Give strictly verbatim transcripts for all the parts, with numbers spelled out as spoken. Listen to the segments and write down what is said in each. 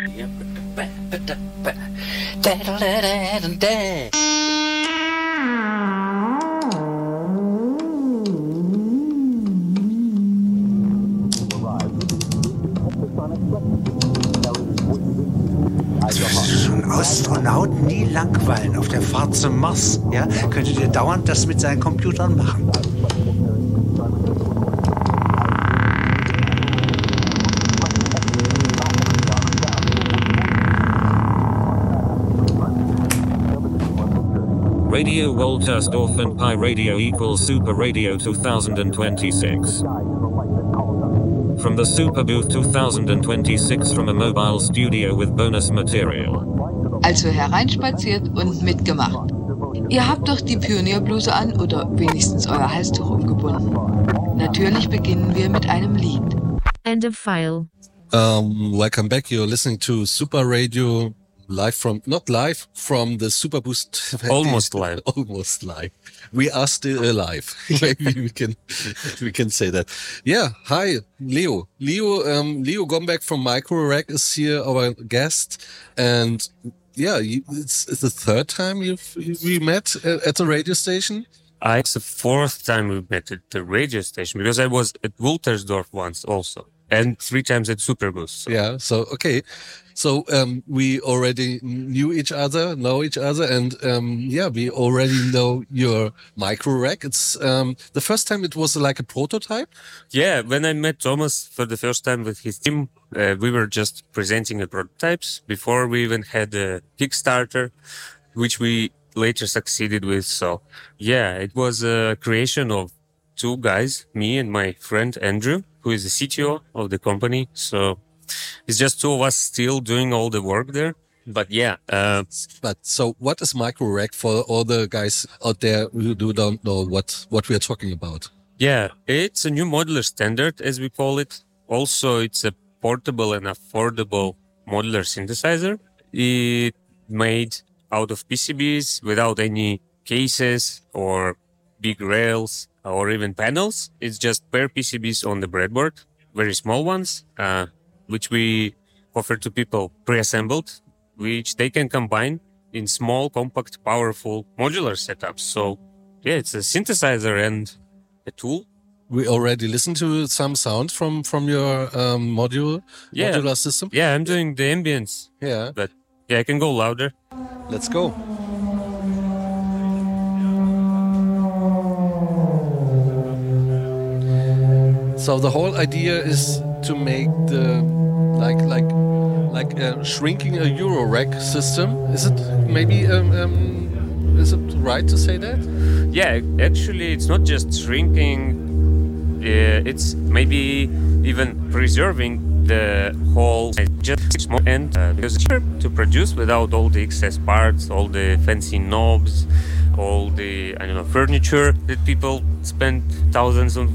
Schon Astronauten nie langweilen auf der Fahrt zum Mars. Ja? Könntet ihr dauernd das mit seinen Computern machen. Radio Woltersdorf and Pi Radio equals Super Radio twenty twenty-six. From the Super Booth twenty twenty-six from a mobile studio with bonus material. Also hereinspaziert und mitgemacht. Ihr habt doch die Pionierbluse an oder wenigstens euer Halstuch umgebunden. Natürlich beginnen wir mit einem Lied. End of file. Um, welcome back. You're listening to Super Radio live from, not live, from the Super Boost. Almost live. Almost live. We are still alive. Maybe we can, we can say that. Yeah. Hi, Leo. Leo, um, Leo Gombeck from Microrack is here, our guest. And yeah, you, it's, it's the third time you've, we met at, at the radio station. I, it's the fourth time we met at the radio station because I was at Woltersdorf once also. And three times at Superboost. So. Yeah. So, okay. So, um, we already knew each other, know each other. And, um, yeah, we already know your micro rack. It's, um, the first time it was like a prototype. Yeah. When I met Thomas for the first time with his team, uh, we were just presenting the prototypes before we even had a Kickstarter, which we later succeeded with. So, yeah, it was a creation of two guys, me and my friend Andrew, who is the C T O of the company. So it's just two of us still doing all the work there. But yeah. Uh, but so what is MicroRack for all the guys out there who don't know what, what we are talking about? Yeah, it's a new modular standard, as we call it. Also, it's a portable and affordable modular synthesizer. It made out of P C Bs without any cases or big rails or even panels. It's just bare P C Bs on the breadboard, very small ones, uh, which we offer to people pre-assembled, which they can combine in small, compact, powerful modular setups. So yeah, it's a synthesizer and a tool. We already listened to some sound from, from your um, module, yeah. modular system. Yeah, I'm doing the ambience. Yeah. But yeah, I can go louder. Let's go. So the whole idea is to make the like like like uh, shrinking a Eurorack system. Is it maybe um, um, is it right to say that? Yeah, actually, it's not just shrinking. Uh, it's maybe even preserving the whole just small end uh, because it's cheaper to produce without all the excess parts, all the fancy knobs, all the I don't know furniture that people spend thousands of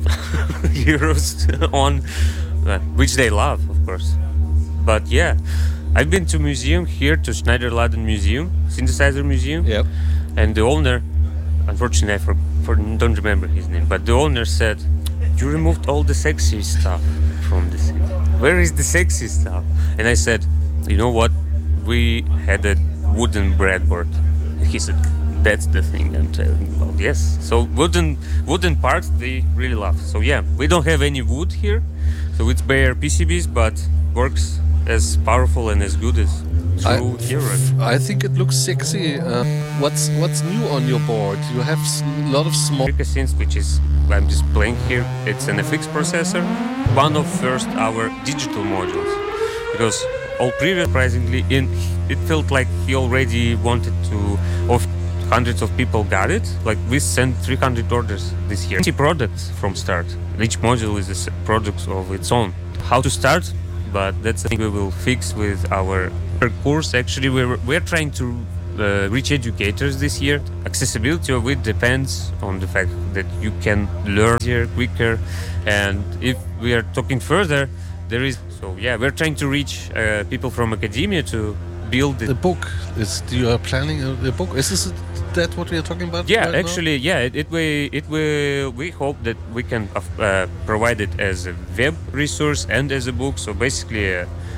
euros on, uh, which they love, of course. But yeah, I've been to museum here, to Schneiderladen Museum, synthesizer museum. Yep. And the owner, unfortunately, I for, for, don't remember his name, but the owner said, "You removed all the sexy stuff from the city. Where is the sexy stuff?" And I said, "You know what? We had a wooden breadboard." And he said, "That's the thing I'm telling you about." Yes. So wooden wooden parts they really love. So yeah, we don't have any wood here, so it's bare P C Bs, but works as powerful and as good as true Eurorack. I think it looks sexy. Uh, what's what's new on your board? You have a lot of small Synth, which is I'm just playing here. It's an F X processor, one of first our digital modules, because all previous surprisingly in it felt like he already wanted to offer. Hundreds of people got it. Like we sent three hundred orders this year. twenty products from start. Each module is a product of its own. How to start? But that's the thing we will fix with our course. Actually, we're we're trying to uh, reach educators this year. Accessibility of it depends on the fact that you can learn here quicker. And if we are talking further, there is so yeah, we're trying to reach uh, people from academia to build it. The book is you are planning a, a book. Is this that what we are talking about? Yeah, right actually, now? yeah. It, it we it will we hope that we can uh, provide it as a web resource and as a book. So basically, a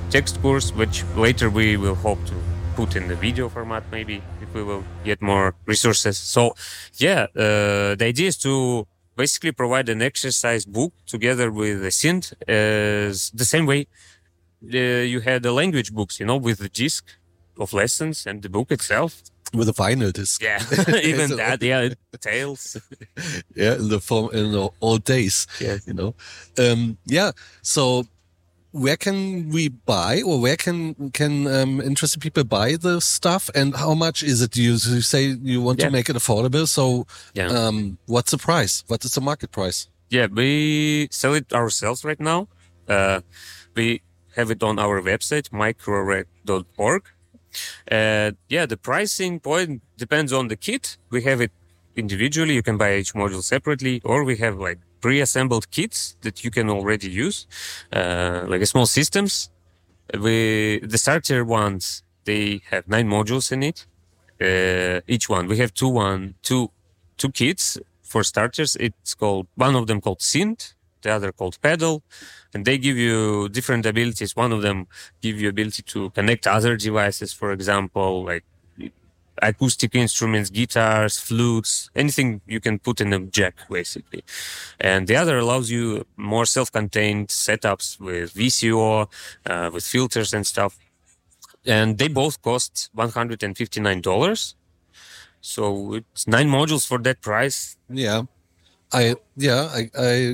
text course, which later we will hope to put in the video format, maybe, if we will get more resources. So, yeah, uh, the idea is to basically provide an exercise book together with a synth, as the same way uh, you had the language books, you know, with the disc of lessons and the book itself. With a vinyl disc. Yeah, even that, yeah, it tails. Yeah, in the form in the old days. Yes. You know. Um, yeah. So, where can we buy, or where can can um, interested people buy the stuff, and how much is it? You, you say you want Yeah. to make it affordable. So, Yeah. um, what's the price? What is the market price? Yeah, we sell it ourselves right now. Uh, we have it on our website, microrec dot org. Uh, yeah, the pricing point depends on the kit. We have it individually. You can buy each module separately, or we have like pre-assembled kits that you can already use, uh, like small systems. We the starter ones, they have nine modules in it. Uh, each one, we have two one two two kits for starters. It's called one of them called Synth, the other called Pedal, and they give you different abilities. One of them give you ability to connect other devices, for example, like acoustic instruments, guitars, flutes, anything you can put in a jack, basically. And the other allows you more self-contained setups with V C O, uh, with filters and stuff. And they both cost one hundred fifty-nine dollars. So it's nine modules for that price. Yeah, I yeah I I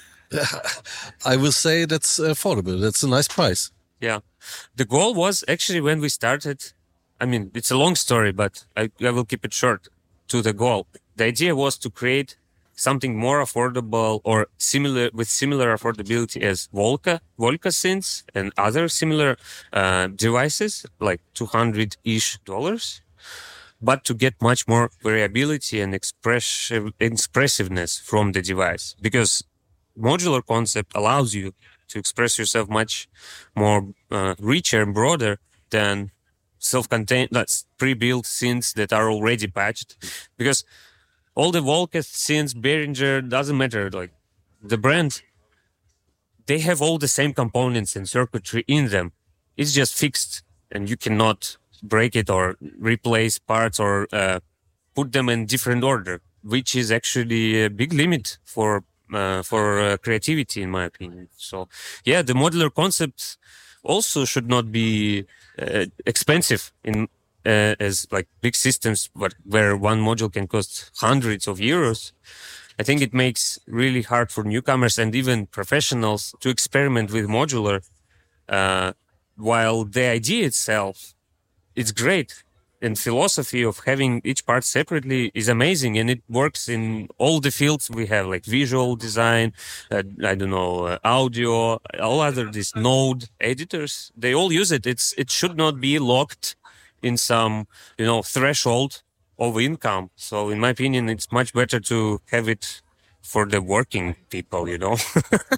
I will say that's affordable. That's a nice price. Yeah. The goal was actually when we started, I mean, it's a long story, but I, I will keep it short to the goal. The idea was to create something more affordable or similar with similar affordability as Volca, Volca synths and other similar uh, devices, like two hundred-ish dollars, but to get much more variability and expressive, expressiveness from the device. Because modular concept allows you to express yourself much more uh, richer and broader than self-contained, that's pre-built synths that are already patched. Because all the Volca synths, Behringer, doesn't matter. Like the brand, they have all the same components and circuitry in them. It's just fixed, and you cannot break it or replace parts or uh, put them in different order, which is actually a big limit for uh, for uh, creativity, in my opinion. So, yeah, the modular concept also should not be uh, expensive in uh, as like big systems, but where one module can cost hundreds of euros. I think it makes really hard for newcomers and even professionals to experiment with modular. Uh, while the idea itself, it's great. And philosophy of having each part separately is amazing, and it works in all the fields we have, like visual design, uh, I don't know, uh, audio, all other these node editors. They all use it. It's it should not be locked in some, you know, threshold of income. So, in my opinion, it's much better to have it for the working people, you know.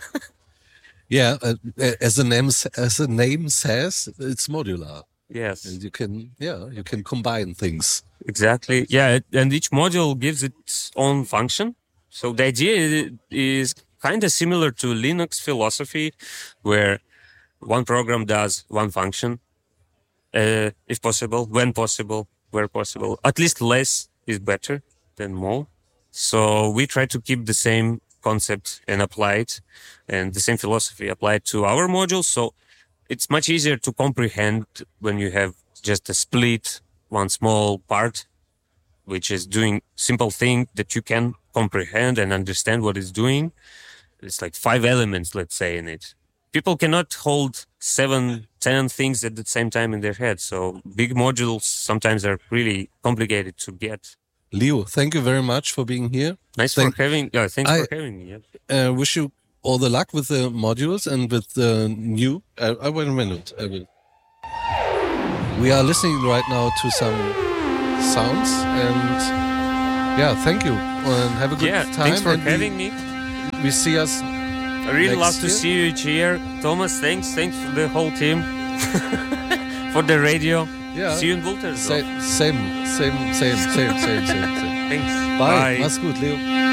Yeah, uh, as the name as the name says, it's modular. Yes. And you can, yeah, you can combine things. Exactly. Yeah, and each module gives its own function. So the idea is kind of similar to Linux philosophy, where one program does one function, uh, if possible, when possible, where possible. At least less is better than more. So we try to keep the same concept and apply it, and the same philosophy applied to our modules. So it's much easier to comprehend when you have just a split, one small part, which is doing simple thing that you can comprehend and understand what it's doing. It's like five elements, let's say, in it. People cannot hold seven, ten things at the same time in their head. So big modules sometimes are really complicated to get. Leo, thank you very much for being here. Nice Thank- for having. Yeah, thanks I- for having me. Yeah. Uh, wish you all the luck with the modules and with the new. Uh, I wait a minute. I will. We are listening right now to some sounds, and yeah, thank you and have a good Yeah, time. thanks for and we- having me. We see us. I really next love to year. see you each year. Thomas, thanks. Thanks for the whole team. For the radio. Yeah. See you in Woltersdorf. Same, same, same, same, same, same, same. same. Thanks. Bye. Bye. Mach's gut, Leo.